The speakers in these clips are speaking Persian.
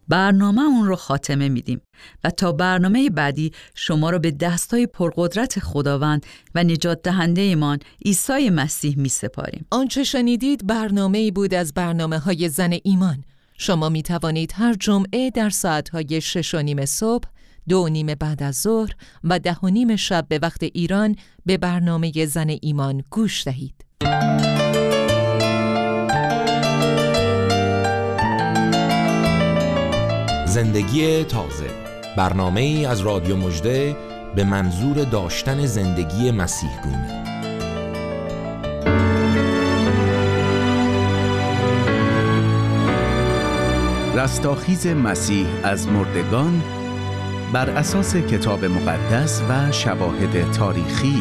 برنامه اون رو خاتمه میدیم و تا برنامه بعدی شما رو به دستای پرقدرت خداوند و نجات دهنده ایمان عیسی مسیح می سپاریم. آنچه شنیدید برنامه‌ای بود از برنامه‌های زن ایمان. شما می توانید هر جمعه در ساعت‌های 6:30 صبح، 2:30 بعد از ظهر و 10:30 شب به وقت ایران به برنامه زن ایمان گوش دهید. زندگی تازه، برنامه‌ای از رادیو مژده به منظور داشتن زندگی مسیح گونه. رستاخیز مسیح از مردگان بر اساس کتاب مقدس و شواهد تاریخی.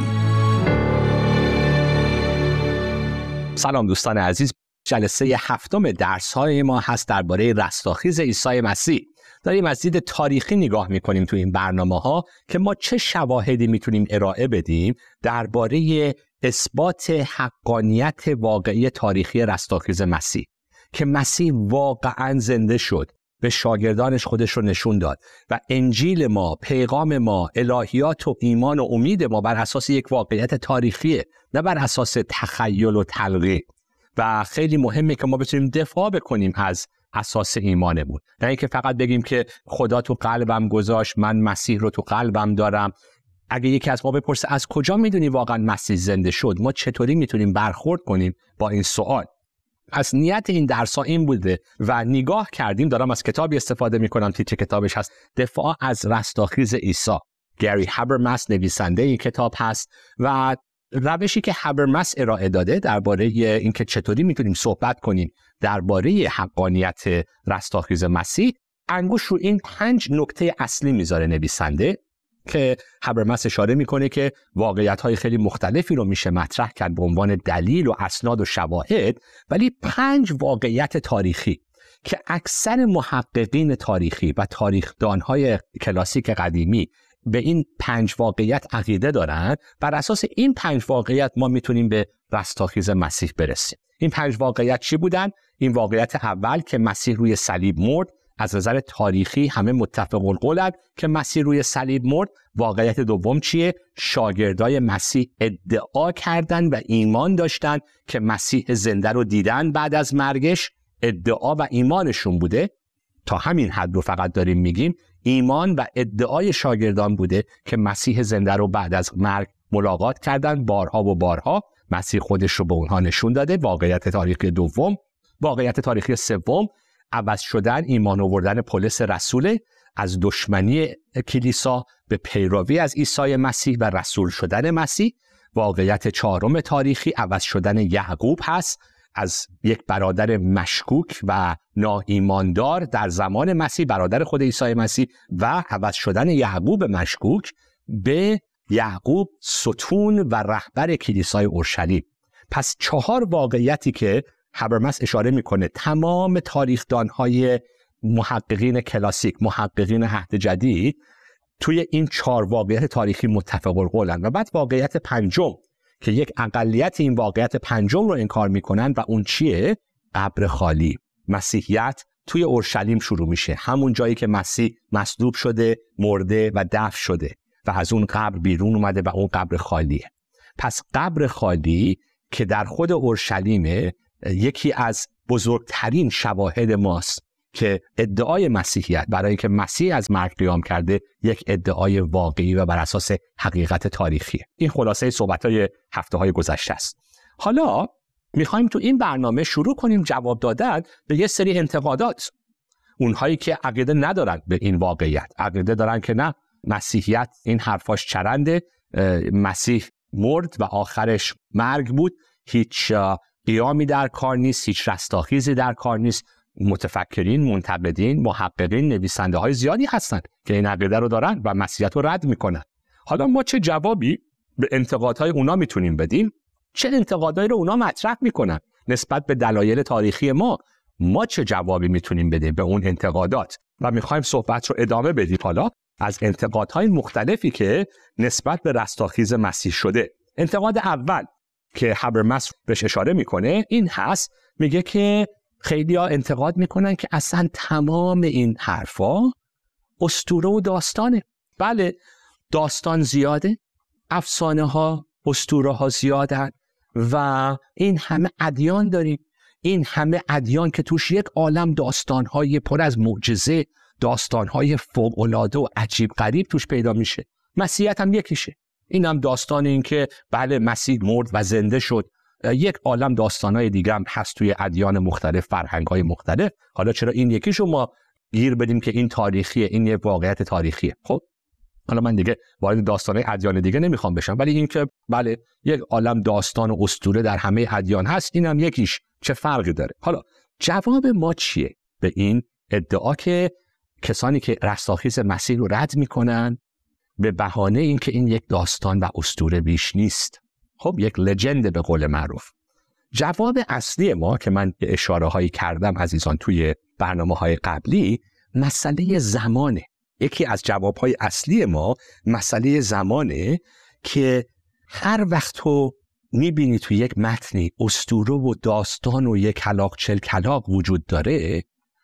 سلام دوستان عزیز، جلسه 7 درس‌های ما هست درباره رستاخیز عیسی مسیح. داریم از دید تاریخی نگاه می‌کنیم تو این برنامه‌ها که ما چه شواهدی می‌تونیم ارائه بدیم درباره اثبات حقانیت واقعی تاریخی رستاخیز مسیح، که مسیح واقعاً زنده شد، به شاگردانش خودش رو نشون داد و انجیل ما، پیغام ما، الهیات و ایمان و امید ما بر اساس یک واقعیت تاریخیه، نه بر اساس تخیل و تلقین. و خیلی مهمه که ما بتونیم دفاع بکنیم از اساس ایمانمون، نه اینکه فقط بگیم که خدا تو قلبم گذاشت، من مسیح رو تو قلبم دارم. اگه یکی از ما بپرسه از کجا میدونی واقعا مسیح زنده شد، ما چطوری میتونیم برخورد کنیم با این سوال؟ از نیت این درس ها این بوده و نگاه کردیم، دارم از کتابی استفاده میکنم، تیتر کتابش هست دفاع از رستاخیز عیسی. گری هابرمس نویسنده این کتاب هست و روشی که هابرمس ارائه داده درباره اینکه چطوری میتونیم صحبت کنیم درباره حقانیت رستاخیز مسیح، انگوش رو این 5 نکته اصلی میذاره نویسنده، که هابرمس اشاره میکنه که واقعیت‌های خیلی مختلفی رو میشه مطرح کرد به عنوان دلیل و اسناد و شواهد، ولی 5 واقعیت تاریخی که اکثر محققین تاریخی و تاریخدان‌های کلاسیک قدیمی به این 5 واقعیت عقیده دارن. بر اساس این 5 واقعیت ما میتونیم به رستاخیز مسیح برسیم. این 5 واقعیت چی بودن؟ این واقعیت اول که مسیح روی صلیب مرد، از نظر تاریخی همه متفق القولن که مسیح روی صلیب مرد. واقعیت دوم چیه؟ شاگردای مسیح ادعا کردن و ایمان داشتن که مسیح زنده رو دیدن بعد از مرگش. ادعا و ایمانشون بوده، تا همین حد رو فقط داریم میگیم، ایمان و ادعای شاگردان بوده که مسیح زنده رو بعد از مرگ ملاقات کردن بارها و بارها. مسیح خودش رو به اونها نشون داده. واقعیت تاریخی دوم. واقعیت تاریخی سوم، عوض شدن، ایمان آوردن پولس رسول از دشمنی کلیسا به پیروی از عیسی مسیح و رسول شدن مسیح. واقعیت چهارم تاریخی، عوض شدن یعقوب هست از یک برادر مشکوک و ناایماندار در زمان مسیح، برادر خود عیسی مسیح، و عوض شدن یعقوب مشکوک به یعقوب ستون و رهبر کلیسای اورشلیم. پس 4 واقعیتی که هابرمس اشاره میکنه تمام تاریخدان‌های محققین کلاسیک، محققین عهد جدید، توی این 4 واقعیت تاریخی متفق القولن. و بعد واقعیت پنجم که یک اقلیت این واقعیت پنجم رو انکار میکنن و اون چیه؟ قبر خالی. مسیحیت توی اورشلیم شروع میشه، همون جایی که مسیح مصلوب شده، مرده و دفن شده و از اون قبر بیرون اومده و اون قبر خالیه. پس قبر خالی که در خود اورشلیمه، یکی از بزرگترین شواهد ماست که ادعای مسیحیت برای اینکه مسیح از مرگ قیام کرده یک ادعای واقعی و بر اساس حقیقت تاریخیه. این خلاصه صحبت‌های هفته‌های گذشته است. حالا می‌خوایم تو این برنامه شروع کنیم جواب دادن به یه سری انتقادات. اونهایی که عقیده ندارن به این واقعیت، عقیده دارن که نه، مسیحیت این حرفاش چرنده، مسیح مرد و آخرش مرگ بود، هیچ قیامی در کار نیست، هیچ رستاخیزی در کار نیست. متفکرین، منتقدین، محققین، نویسنده های زیادی هستن که این عقیده رو دارن و مسیحیت رو رد میکنن. حالا ما چه جوابی به انتقادهای اونا میتونیم بدیم؟ چه انتقادایی رو اونا مطرح میکنن نسبت به دلایل تاریخی ما چه جوابی میتونیم بدیم به اون انتقادات؟ و میخوایم صحبت رو ادامه بدیم حالا از انتقادهای مختلفی که نسبت به رستاخیز مسیح شده. انتقاد اول که هابرمس بهش اشاره میکنه این هست، میگه که خیلی‌ها انتقاد میکنن که اصلا تمام این حرفا اسطوره و داستانه. بله، داستان زیاده، افسانه ها، اسطوره ها زیادن و این همه ادیان داریم، این همه ادیان که توش یک عالم داستان های پر از معجزه، داستان های فوق‌العاده و عجیب غریب توش پیدا میشه. مسیحیت هم یکیشه. این هم داستان این که بله مسیح مرد و زنده شد. یک عالم داستان‌های دیگه هم هست توی ادیان مختلف، فرهنگ‌های مختلف. حالا چرا این یکیشو ما گیر بدیم که این تاریخیه، این یک واقعیت تاریخیه؟ خب حالا من دیگه وارد داستان‌های ادیان دیگه نمیخوام بشم، ولی این که بله یک عالم داستان و اسطوره در همه ادیان هست، این هم یکیش، چه فرقی داره؟ حالا جواب ما چیه به این ادعا که کسانی که رستاخیز مسیح رو رد میکنن به بهانه این که این یک داستان و اسطوره بیش نیست؟ خب یک لجند به قول معروف. جواب اصلی ما که من اشاره هایی کردم عزیزان توی برنامه‌های قبلی، مسئله زمانه. یکی از جوابهای اصلی ما مسئله زمانه که هر وقت تو میبینی توی یک متنی اسطوره و داستان و یک کلاغ چل کلاغ وجود داره،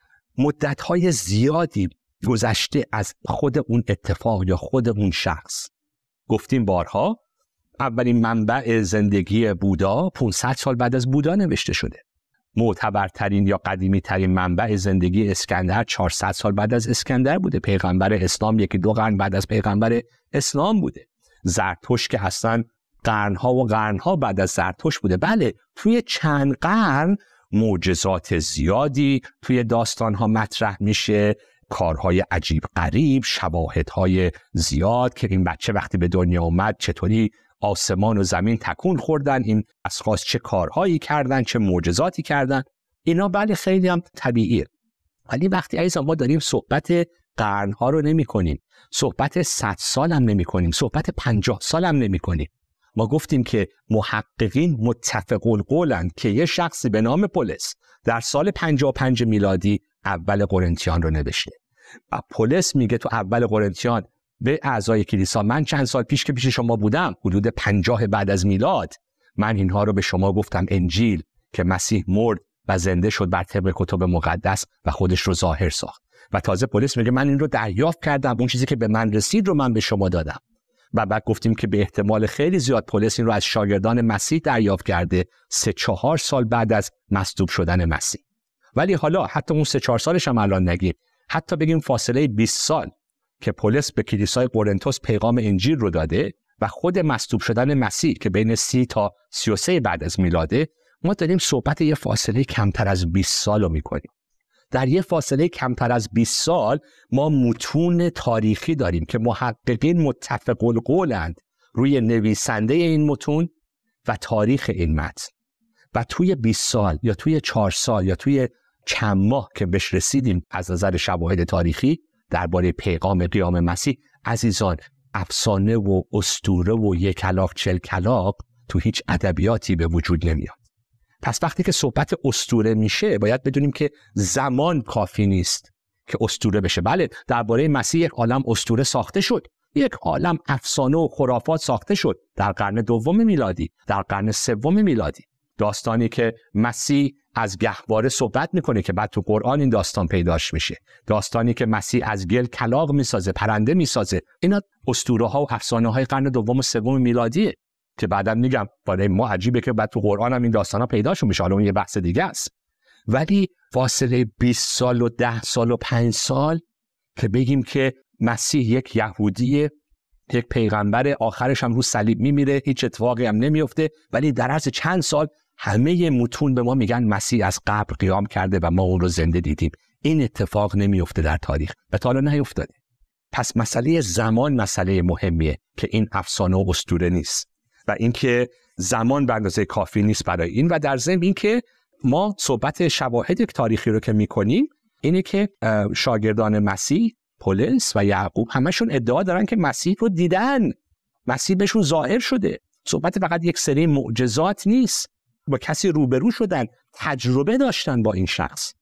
مدتهای زیادی گذشته از خود اون اتفاق یا خود اون شخص. گفتیم بارها اولین منبع زندگی بودا 500 سال بعد از بودا نوشته شده. معتبرترین یا قدیمی ترین منبع زندگی اسکندر 400 سال بعد از اسکندر بوده. پیغمبر اسلام 1-2 قرن بعد از پیغمبر اسلام بوده. زرتشت که اصلا قرنها و قرنها بعد از زرتشت بوده. بله، توی چند قرن معجزات زیادی توی داستانها مطرح میشه، کارهای عجیب غریب، شواهدهای زیاد که این بچه وقتی به دنیا اومد چطوری آسمان و زمین تکون خوردن، این اشخاص چه کارهایی کردن، چه معجزاتی کردن. اینا بله خیلی هم طبیعیه. ولی وقتی عزیزان ما داریم صحبت قرنها رو نمی کنیم، صحبت 100 سال هم نمی کنیم، صحبت 50 سال هم نمی کنیم. ما گفتیم که محققین متفق القولند که یه شخصی به نام پولس در سال 55 میلادی اول قرنتیان رو نوشته و پولس میگه تو اول قرنتیان به اعضای کلیسا من چند سال پیش که پیش شما بودم، حدود 50 بعد از میلاد، من اینها رو به شما گفتم، انجیل که مسیح مرد و زنده شد بر طبق کتب مقدس و خودش رو ظاهر ساخت. و تازه پولس میگه من این رو دریافت کردم، اون چیزی که به من رسید رو من به شما دادم. و بعد گفتیم که به احتمال خیلی زیاد پولس این رو از شاگردان مسیح دریافت کرده 3-4 سال بعد از مصلوب شدن مسیح. ولی حالا حتی اون 3-4 سالش هم الان نگیم، حتی بگیم فاصله 20 سال که پولس به کلیسای قرنتوس پیغام انجیل رو داده و خود مصلوب شدن مسیح که بین 30 تا 33 بعد از میلاده، ما داریم صحبت یه فاصله کمتر از 20 سال رو میکنیم. در یه فاصله کمتر از 20 سال ما متون تاریخی داریم که محققین متفق القولند روی نویسنده این متون و تاریخ این متن. و توی 20 سال یا توی 4 سال یا توی چند ماه که بهش رسیدیم از نظر شواهد تاریخی درباره پیغام قیام مسیح، عزیزان افسانه و اسطوره و یک کلاغ چل کلاغ تو هیچ ادبیاتی به وجود نمیاد. پس وقتی که صحبت اسطوره میشه باید بدونیم که زمان کافی نیست که اسطوره بشه. بله، درباره مسیح یک عالم اسطوره ساخته شد، یک عالم افسانه و خرافات ساخته شد در قرن 2 میلادی، در قرن 3 میلادی. داستانی که مسیح از گهواره صحبت میکنه که بعد تو قرآن این داستان پیداش میشه، داستانی که مسیح از گل کلاغ میسازه، پرنده میسازه، اینا اسطوره ها و افسانه های قرن 2 و 3 میلادیه که بعدم میگم برای ما عجیبه که بعد تو قرآن هم این داستانا پیداشون میشه. حالا اون یه بحث دیگه است. ولی فاصله 20 سال و 10 سال و 5 سال که بگیم که مسیح یک یهودیه، یک پیغمبر، آخرش هم رو صلیب میمیره، هیچ اتفاقی هم نمیفته، ولی در عرض چند سال همه متون به ما میگن مسیح از قبر قیام کرده و ما اون رو زنده دیدیم. این اتفاق نمیفته در تاریخ و تا حالا نیفتاده. پس مسئله زمان مسئله مهمیه که این افسانه و اسطوره نیست و اینکه زمان به اندازه کافی نیست برای این. و در ضمن اینکه ما صحبت شواهد تاریخی رو که میکنیم اینه که شاگردان مسیح پولس و یعقوب همشون ادعا دارن که مسیح رو دیدن، مسیح بهشون ظاهر شده. صحبت فقط یک سری معجزات نیست، با کسی روبرو شدن، تجربه داشتن با این شخص.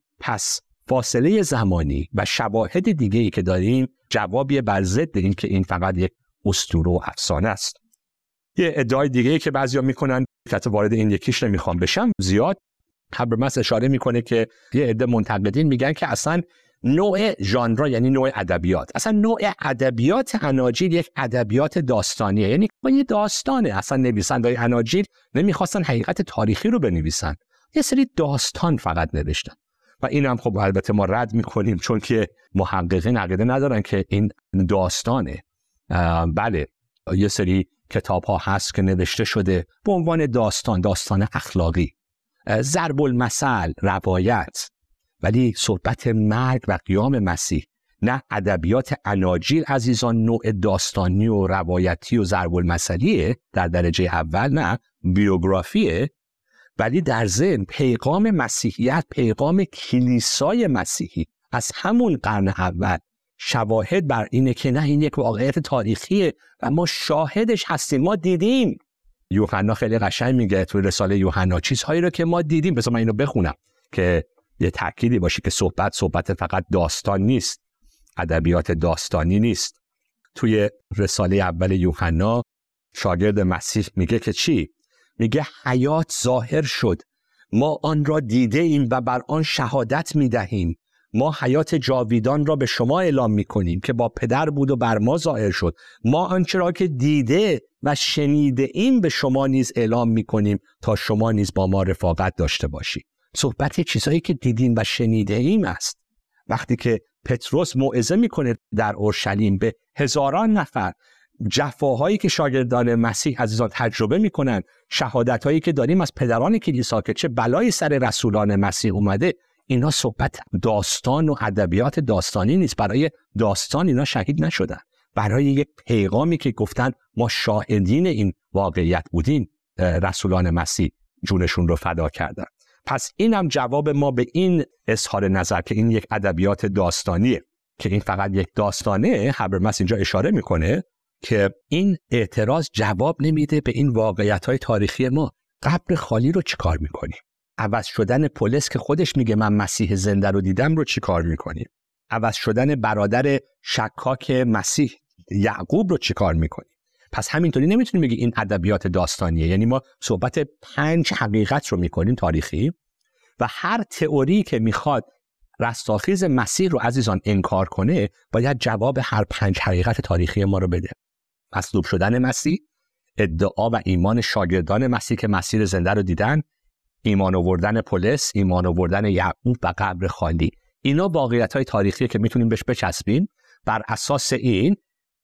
پس فاصله زمانی و شواهد دیگه‌ای که داریم جوابیه بر ضد این که این فقط یک اسطوره و افسانه است. یه ادعای دیگه‌ای که بعضیا میکنن که وارد این یکیش نمیخوام بشم زیاد، هابرمس اشاره میکنه که یه عده منتقدین میگن که اصلا نوع ژانر یعنی نوع ادبیات، اصلا نوع ادبیات اناجیل یک ادبیات داستانیه، یعنی یه داستانه. اصلا نویسنده‌های اناجیل نمیخواستن حقیقت تاریخی رو بنویسن، یه سری داستان فقط نوشتن و این هم خب البته ما رد میکنیم، چون که محققین عقیده ندارن که این داستانه. بله یه سری کتاب ها هست که نوشته شده به عنوان داستان اخلاقی، ضرب المثل، روایت، ولی صحبت مرگ و قیام مسیح نه ادبیات اناجیل عزیزان نوع داستانی و روایتی و ضرب المثلیه در درجه اول، نه بیوگرافیه، ولی در ضمن پیغام مسیحیت، پیغام کلیسای مسیحی از همون قرن اول شواهد بر اینه که نه این یک واقعیت تاریخیه و ما شاهدش هستیم، ما دیدیم. یوحنا خیلی قشنگ میگه تو رساله یوحنا چیزهایی رو که ما دیدیم. بذار من اینو بخونم که یه تأکیدی باشه که صحبت فقط داستان نیست، ادبیات داستانی نیست. توی رساله اول یوحنا شاگرد مسیح میگه که چی؟ میگه حیات ظاهر شد، ما آن را دیده ایم و بر آن شهادت میدهیم. ما حیات جاویدان را به شما اعلام میکنیم که با پدر بود و بر ما ظاهر شد. ما آنچه را که دیده و شنیده ایم به شما نیز اعلام میکنیم تا شما نیز با ما رفاقت داشته باشید. صحبت چیزایی که دیدیم و شنیده ایم است. وقتی که پتروس موعظه میکنه در اورشلیم به هزاران نفر، جفاهایی که شاگردان مسیح عزیزان تجربه میکنن، شهادتهایی که داریم از پدران کلیسا که چه بلایی سر رسولان مسیح اومده، اینا صحبت داستان و ادبیات داستانی نیست. برای داستان اینا شهید نشدن، برای یک پیغامی که گفتن ما شاهدین این واقعیت بودیم، رسولان مسیح جونشون رو فدا کردن. پس اینم جواب ما به این اظهار نظر که این یک ادبیات داستانیه، که این فقط یک داستانه. هابرمس اینجا اشاره میکنه که این اعتراض جواب نمیده به این واقعیت‌های تاریخی ما. قبر خالی رو چیکار میکنیم؟ عوض شدن پولس که خودش میگه من مسیح زنده رو دیدم رو چیکار میکنیم؟ عوض شدن برادر شکاک مسیح یعقوب رو چیکار میکنیم؟ پس همینطوری نمیتونیم بگی این ادبیات داستانیه. یعنی ما صحبت 5 حقیقت رو میکنیم تاریخی، و هر تئوری که میخواد رستاخیز مسیح رو عزیزان انکار کنه باید جواب هر 5 حقیقت تاریخی ما رو بده. مصلوب شدن مسیح، ادعا و ایمان شاگردان مسیح که مسیح زنده رو دیدن، ایمان آوردن پولس، ایمان آوردن یعقوب و قبر خالی، اینا واقعیت‌های تاریخی که میتونیم بهش بچسبیم. بر اساس این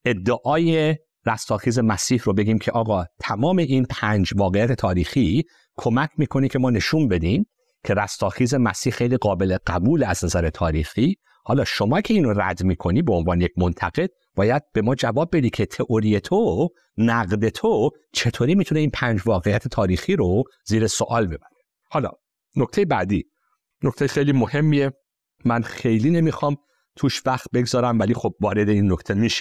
ادعای رستاخیز مسیح رو بگیم که آقا تمام این 5 واقعیت تاریخی کمک میکنه که ما نشون بدیم که رستاخیز مسیح خیلی قابل قبول از نظر تاریخی. حالا شما که اینو رد میکنی به عنوان یک منتقد باید به ما جواب بدی که تئوری تو، نقد تو چطوری میتونه این 5 واقعیت تاریخی رو زیر سوال ببره. حالا نکته بعدی، نکته خیلی مهمیه، من خیلی نمیخوام توش وقت بگذارم ولی خب وارد این نکته میشه.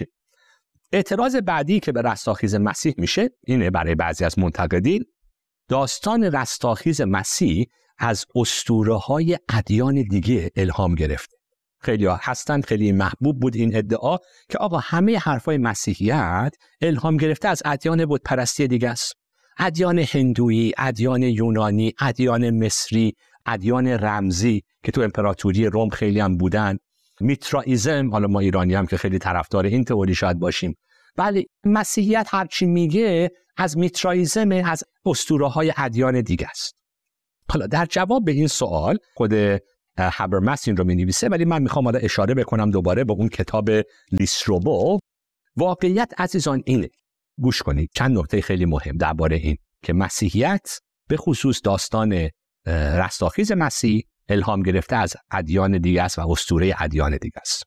اعتراض بعدی که به رستاخیز مسیح میشه اینه برای بعضی از منتقدین: داستان رستاخیز مسیح از اسطوره‌های ادیان دیگه الهام گرفته. خیلی ها هستن، خیلی محبوب بود این ادعا که آقا همه حرفای مسیحیت الهام گرفته از ادیان بت پرستی دیگه است. ادیان هندویی، ادیان یونانی، ادیان مصری، ادیان رمزی که تو امپراتوری روم خیلی هم بودن، میترائیزم، حالا ما ایرانی هم که خیلی طرفدار این تئوری شاید باشیم، بله مسیحیت هرچی میگه از میترائیزم، از اسطوره‌های ادیان دیگه است. حالا در جواب به این سوال خود هابرمس این رو می‌نویسه، ولی من میخوام حالا اشاره بکنم دوباره به اون کتاب لیستروبو. واقعیت عزیزان اینه، گوش کنید، چند نکته خیلی مهم درباره این که مسیحیت به خصوص داستان رستاخیز مسیح الهام گرفته از ادیان دیگه است و اسطوره ادیان دیگه است.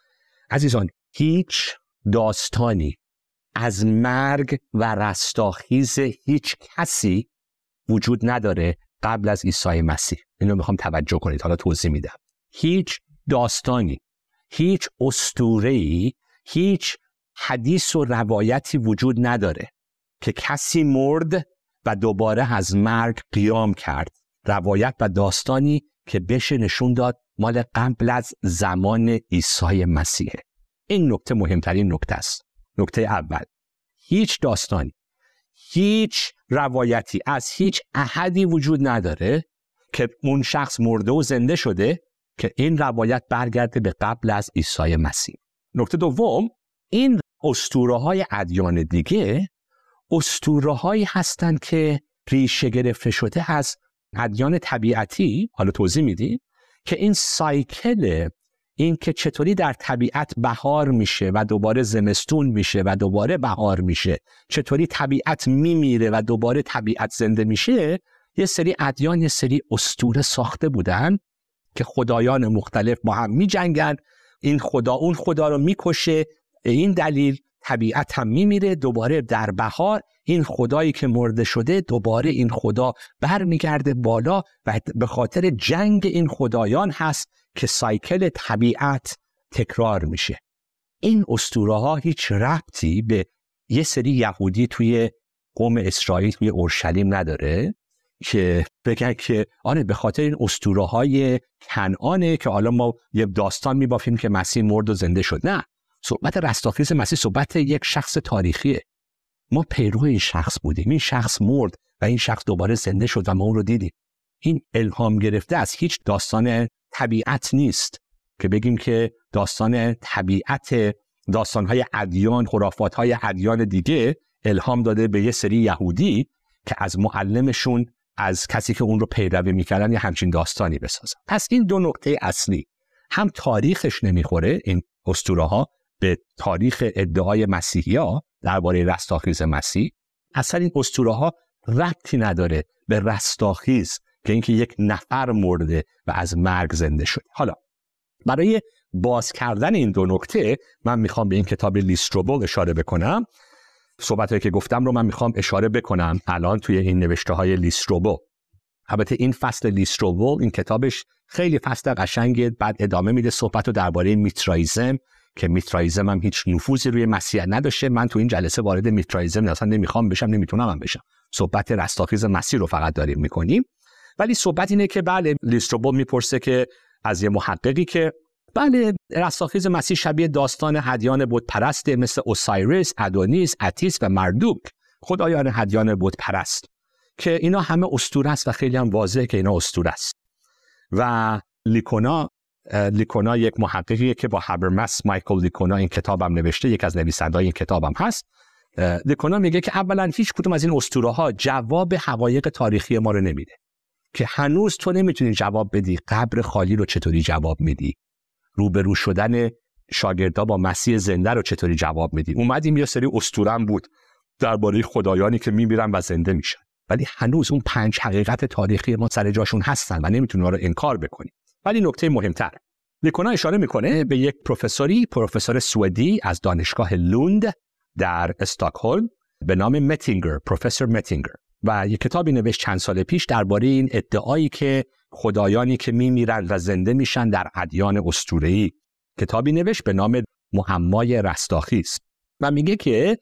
عزیزان هیچ داستانی از مرگ و رستاخیز هیچ کسی وجود نداره قبل از عیسی مسیح. اینو میخوام توجه کنید، حالا توضیح میدم. هیچ داستانی، هیچ اسطوره‌ای، هیچ حدیث و روایتی وجود نداره که کسی مرد و دوباره از مرگ قیام کرد. روایت و داستانی که بشه نشون داد مال قبل از زمان عیسی مسیحه. این نکته مهمترین نکته است. نکته اول، هیچ داستانی، هیچ روایتی از هیچ احدی وجود نداره که اون شخص مرده و زنده شده که این روایت برگرده به قبل از عیسی مسیح. نکته دوم، این اسطوره‌های ادیان دیگه اسطوره‌هایی هستند که ریشه گرفته شده از ادیان طبیعتی. حالا توضیح میدیم که این سایکل، این که چطوری در طبیعت بهار میشه و دوباره زمستون میشه و دوباره بهار میشه، چطوری طبیعت میمیره و دوباره طبیعت زنده میشه، یه سری ادیان، یه سری اسطوره ساخته بودن که خدایان مختلف با هم میجنگن، این خدا اون خدا رو میکشه، این دلیل طبیعت هم میمیره، دوباره در بهار این خدایی که مرده شده دوباره این خدا برمیگرده بالا و به خاطر جنگ این خدایان هست که سایکل طبیعت تکرار میشه. این اسطوره ها هیچ ربطی به یه سری یهودی توی قوم اسرائیل توی اورشلیم نداره که بگن که آره به خاطر این اسطوره های کنعانه که حالا ما یه داستان میبافیم که مسیح مرد و زنده شد. نه، صحبت رستاخیز مسیح صحبت یک شخص تاریخیه. ما پیرو این شخص بودیم، این شخص مرد و این شخص دوباره زنده شد و ما اون رو دیدیم. این الهام گرفته از هیچ داستان طبیعت نیست که بگیم که داستان طبیعت، داستان‌های ادیان، خرافات‌های ادیان دیگه الهام داده به یه سری یهودی که از معلمشون، از کسی که اون رو پیروی می‌کردن، یه همچین داستانی بسازن. پس این دو نکته اصلی، هم تاریخش نمیخوره این اسطوره‌ها به تاریخ ادعای مسیحی‌ها درباره رستاخیز مسیح، اصلا این اسطوره‌ها ربطی نداره به رستاخیز که اینکه یک نفر مرده و از مرگ زنده شده. حالا برای باز کردن این دو نکته من میخوام به این کتاب لیستروبول اشاره بکنم. صحبتایی که گفتم رو من میخوام اشاره بکنم الان توی این نوشته‌های لیستروبول. البته این فصل لیستروبول، این کتابش خیلی فصل قشنگه، بعد ادامه میده صحبت رو درباره میترائیزم که میترائیزم هم هیچ نفوذی روی مسیح نداشته. من تو این جلسه وارد میترائیزم اصلا نمیخوام بشم، نمیتونم هم بشم. صحبت رستاخیز مسیح رو فقط داریم میکنیم. ولی صحبت اینه که بله، لیستروبول میپرسه که از یه محققی که بله رستاخیز مسیح شبیه داستان ادیان بت پرست مثل اوسایریس، ادونیس، اتیس و مردوک، خدایان ادیان بت پرست، که اینا همه اسطوره است و خیلی هم واضحه که اینا اسطوره است. و لیکونا یک محققیه که با هابرمس، مایکل لیکونا این کتابم نوشته، یک از نویسنده‌های این کتابم هست. لیکونا میگه که اولا هیچ کدوم از این اسطوره ها جواب حقایق تاریخی ما رو نمیده، که هنوز تو نمیتونی جواب بدی قبر خالی رو چطوری جواب میدی، روبرو شدن شاگردا با مسیح زنده رو چطوری جواب میدی. اومدیم یه سری اسطوره بود درباره خدایانی که میمیرن و زنده میشن، ولی هنوز اون 5 حقیقت تاریخی ما سر جاشون هستن و نمیتونی اون رو انکار بکنی. ولی نکته مهمتر، لیکونا اشاره میکنه به یک پروفسور سوئدی از دانشگاه لوند در استکهلم به نام متینگر، پروفسور متینگر، و یک کتابی نوشت چند سال پیش درباره این ادعایی که خدایانی که میمیرن و زنده میشن در ادیان اسطوره‌ای. کتابی نوشت به نام معمای رستاخیز و میگه که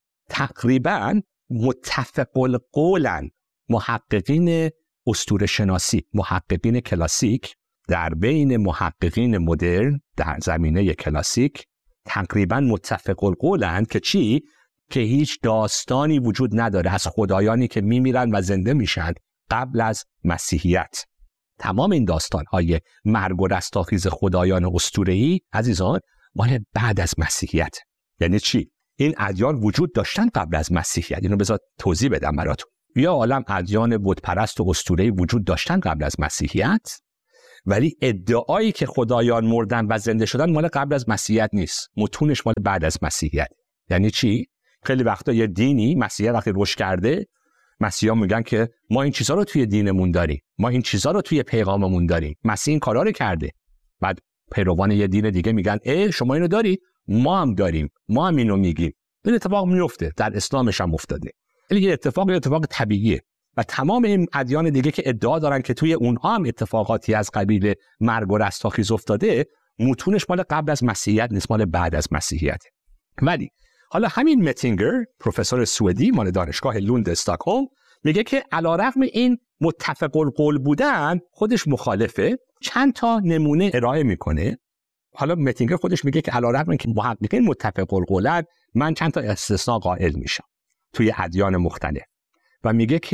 تقریباً متفق القولن محققین اسطوره شناسی، محققین کلاسیک، در بین محققین مدرن در زمینه کلاسیک تقریباً متفق القولن که چی؟ که هیچ داستانی وجود نداره از خدایانی که میمیرن و زنده میشن قبل از مسیحیت. تمام این داستان‌های مرگ و رستاخیز خدایان اسطوره‌ای عزیزان مال بعد از مسیحیت. یعنی چی؟ این ادیان وجود داشتن قبل از مسیحیت. اینو بذار توضیح بدم براتون. یا عالم ادیان بت پرست و اسطوره‌ای وجود داشتن قبل از مسیحیت، ولی ادعایی که خدایان مردن و زنده شدن مال قبل از مسیحیت نیست، متونش مال بعد از مسیحیت. یعنی چی؟ خیلی وقتا یه دینی مسیحیت وقتی رشد کرده، مسیحا میگن که ما این چیزا رو توی دینمون داریم، ما این چیزا رو توی پیغاممون داریم، مسیح این کارا رو کرده. بعد پیروان یه دین دیگه میگن شما اینو داری، ما هم داریم، ما هم اینو میگیم. این اتفاق میفته، در اسلامش هم افتاده. این اتفاق طبیعیه و تمام این ادیان دیگه که ادعا دارن که توی اونها هم اتفاقاتی از قبیل مرگ و رستاخیز افتاده، متونش مال قبل از مسیحیت نیست، مال بعد از مسیحیت. ولی حالا همین متینگر، پروفسور سوئدی مال دانشگاه لوند استکهلم، میگه که علیرغم این متفق القول بودن خودش مخالفه، چند تا نمونه ارائه میکنه. حالا متینگر خودش میگه که علیرغم اینکه محققین متفق القولن، من چند تا استثناء قائل میشم توی ادیان مختلف و میگه که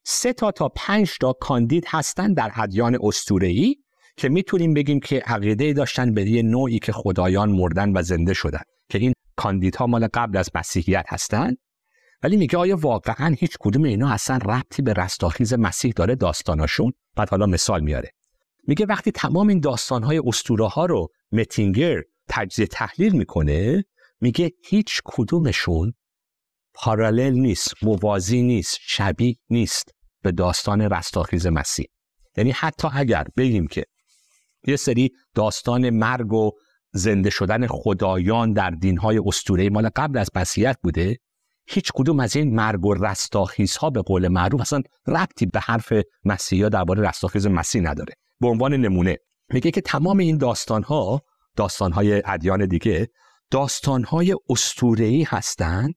3 تا 5 تا کاندید هستن در ادیان اسطوره‌ای که میتونیم بگیم که عقیده داشتن به یه نوعی که خدایان مردن و زنده شدن، که این کاندیدها مال قبل از مسیحیت هستن. ولی میگه آیا واقعا هیچ کدوم اینا اصلا ربطی به رستاخیز مسیح داره داستاناشون؟ بعد حالا مثال میاره، میگه وقتی تمام این داستانهای اسطوره ها رو متینگر تجزیه تحلیل میکنه، میگه هیچ کدومشون پارالل نیست، موازی نیست، شبیه نیست به داستان رستاخیز مسیح. یعنی حتی اگر بگیم که یه سری داستان مرگ و زنده شدن خدایان در دینهای اسطوره‌ای مال قبل از مسیحیت بوده، هیچ کدوم از این مرگ و رستاخیزها به قول معروف اصلا ربطی به حرف مسیحی‌ها درباره رستاخیز مسیح نداره. به عنوان نمونه میگه که تمام این داستانهای ادیان دیگه داستانهای اسطوره‌ای هستند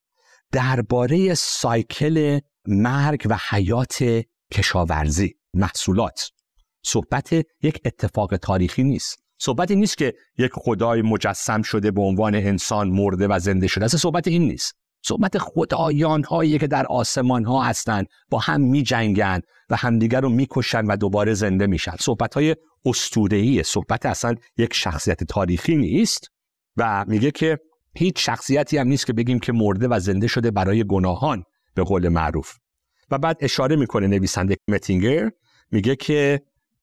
درباره سایکل مرگ و حیات کشاورزی، محصولات. صحبت یک اتفاق تاریخی نیست. صحبتی نیست که یک خدای مجسم شده به عنوان انسان مرده و زنده شده. اصلا صحبت این نیست. صحبت خدایان هایی که در آسمان ها هستن، با هم می جنگن و همدیگر رو می کشن و دوباره زنده میشن. صحبت های اسطوره‌ایه. صحبت اصلا یک شخصیت تاریخی نیست و میگه که هیچ شخصیتی هم نیست که بگیم که مرده و زنده شده برای گناهان به قول معروف. و بعد اشاره میکنه نویسنده متینگر، میگه که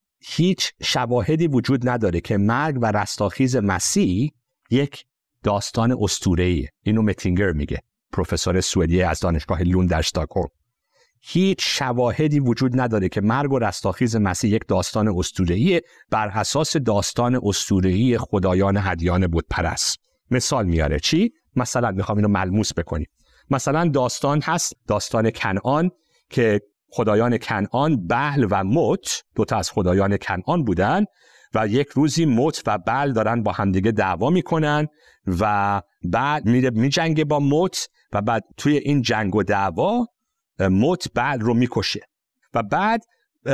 هیچ شواهدی وجود نداره که مرگ و رستاخیز مسیح یک داستان اسطوره‌ایه. اینو متینگر میگه، پروفسور سوئدی از دانشگاه لوند در استکهلم. هیچ شواهدی وجود نداره که مرگ و رستاخیز مسیح یک داستان اسطوره‌ایه بر اساس داستان اسطوره‌ای خدایان ادیان بت پرست. مثال میاره. چی؟ مثلا میخوام اینو ملموس بکنیم. مثلا داستان هست، داستان کنعان، که خدایان کنعان بعل و مت، دوتا از خدایان کنعان بودن و یک روزی مت و بعل دارن با همدیگه دعوا میکنن و بعد میره میجنگه با مت و بعد توی این جنگ و دعوا مت بعل رو میکشه و بعد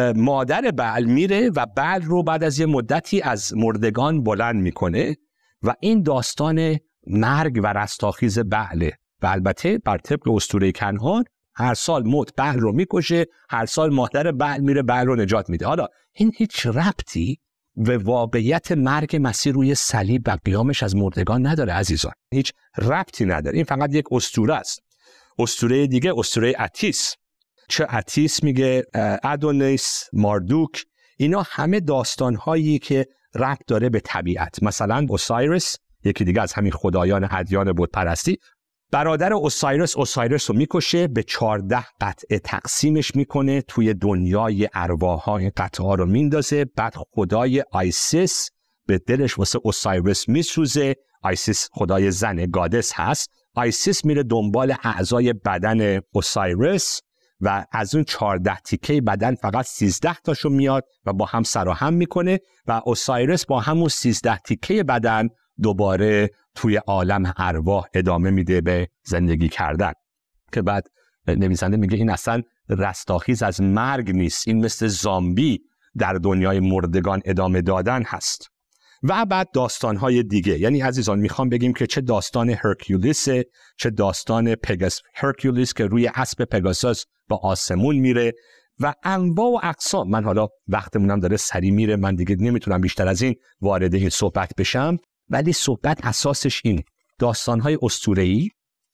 مادر بعل میره و بعل رو بعد از یه مدتی از مردگان بلند میکنه و این داستان مرگ و رستاخیز بعله. و البته بر طبق اسطوره کنعان هر سال مت بعل رو میکشه، هر سال مادر بعل میره بعل رو نجات میده. حالا این هیچ ربطی به واقعیت مرگ مسیح روی صلیب و قیامش از مردگان نداره عزیزان. هیچ ربطی نداره. این فقط یک اسطوره است. اسطوره دیگه اسطوره اتیس. چه اتیس میگه ادونیس، ماردوک، اینا همه داستان‌هایی که ربط داره به طبیعت. مثلا اوسایرس، یکی دیگه از همین خدایان ادیان بت پرستی، برادر اوسایرس رو میکشه، به 14 قطعه تقسیمش میکنه، توی دنیای ارواح این قطعه ها رو میندازه. بعد خدای آیسیس به دلش واسه اوسایرس میسوزه. آیسیس خدای زن، گادس هست. آیسیس میره دنبال اعضای بدن اوسایرس و از اون 14 تیکه بدن فقط 13 تاشو میاد و با هم سر و هم میکنه و اوسایرس با همون 13 تیکه بدن دوباره توی عالم ارواح ادامه میده به زندگی کردن. که بعد نویسنده میگه این اصلا رستاخیز از مرگ نیست، این مثل زامبی در دنیای مردگان ادامه دادن هست. و بعد داستانهای دیگه. یعنی عزیزان میخوام بگیم که چه داستان هرکیولیسه، چه داستان هرکیولیس که روی اسب پگاسوس با آسمون میره و انواع و اقسام. من حالا وقتمونم داره سری میره، من دیگه نمیتونم بیشتر از این وارد این صحبت بشم، ولی صحبت اساسش این داستانهای اسطوره‌ای،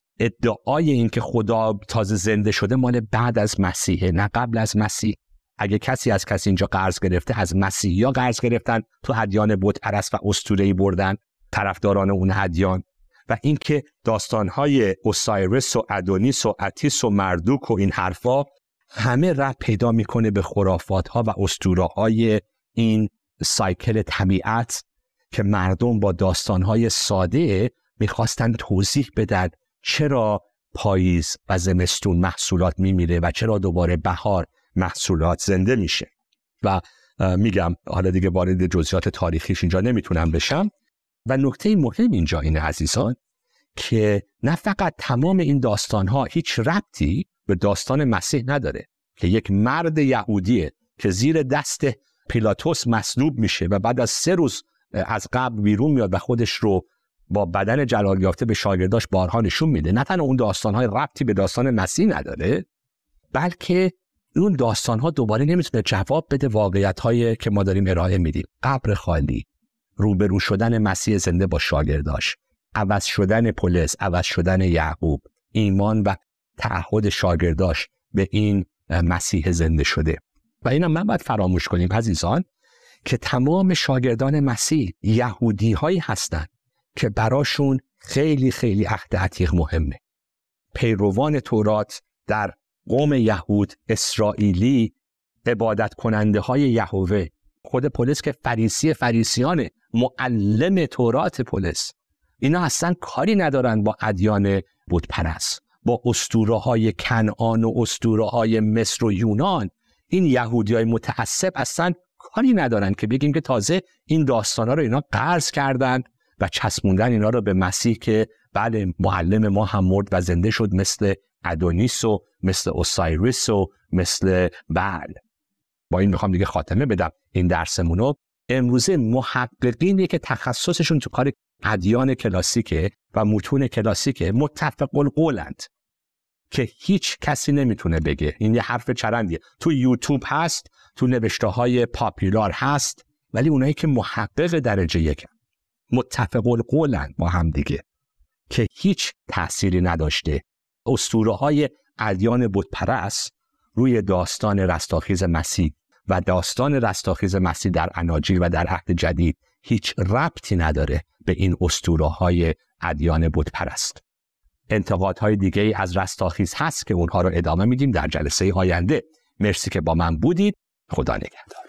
ادعای این که خدا تازه زنده شده مال بعد از مسیحه نه قبل از مسیح. اگه کسی از کسی اینجا قرض گرفته، از مسیحی‌ها قرض گرفتن، تو ادیان بت پرست و اسطوره‌ای بردن طرفداران اون ادیان. و اینکه داستان‌های اوسایرس و ادونیس و اتیس و مردوک و این حرفا همه ربط پیدا میکنه به خرافات‌ها و اسطوره‌های این سایکل طبیعت که مردم با داستان‌های ساده میخواستن توضیح بدن چرا پاییز و زمستون محصولات میمیره و چرا دوباره بهار محصولات زنده میشه. و میگم حالا دیگه وارد جزئیات تاریخیش اینجا نمیتونم بشم. و نکته مهم اینجا اینه عزیزان که نه فقط تمام این داستان‌ها هیچ ربطی به داستان مسیح نداره که یک مرد یهودیه که زیر دست پیلاتوس مصلوب میشه و بعد از 3 روز از قبر بیرون میاد و خودش رو با بدن جلال یافته به شاگرداش بارها نشون میده. نه تنها اون داستان‌های ربطی به داستان مسیح نداره، بلکه اون داستان‌ها دوباره نمیتونه جواب بده واقعیت‌هایی که ما داریم ارائه میدیم. قبر خالی، روبرو شدن مسیح زنده با شاگرداش، عوض شدن پولس، عوض شدن یعقوب، ایمان و تعهد شاگرداش به این مسیح زنده شده. و اینم من باید فراموش کنیم عزیزان که تمام شاگردان مسیح یهودی هایی هستند که براشون خیلی خیلی عهد عتیق مهمه. پیروان تورات در قوم یهود، اسرائیلی، عبادت کننده های یهوه، خود پولس که فریسیان معلم تورات پولس، اینا اصلا کاری ندارن با ادیان بت پرست، با اسطوره های کنعان و اسطوره های مصر و یونان. این یهودی های متعصب اصلا کاری ندارن که بگیم که تازه این داستانا رو اینا قرض کردن و چسبوندن اینا رو به مسیح که بله معلم ما هم مرد و زنده شد، مثل ادونیس و مثل اوسایریس و مثل بل. با این میخوام دیگه خاتمه بدم این درسمونو. امروزه محققینی که تخصصشون تو کار ادیان کلاسیکه و متون کلاسیکه متفق القولند که هیچ کسی نمیتونه بگه، این یه حرف چرندیه، تو یوتیوب هست، تو نوشته های پاپولار هست، ولی اونایی که محقق درجه یکن متفق القولند با هم دیگه که هیچ تأثیری نداشته اسطوره های ادیان بت پرست روی داستان رستاخیز مسیح و داستان رستاخیز مسیح در اناجیل و در عهد جدید هیچ ربطی نداره به این اسطوره های ادیان بت پرست. انتقادهای دیگه ای از رستاخیز هست که اونها رو ادامه میدیم در جلسه آینده. مرسی که با من بودید. خدا نگهدار.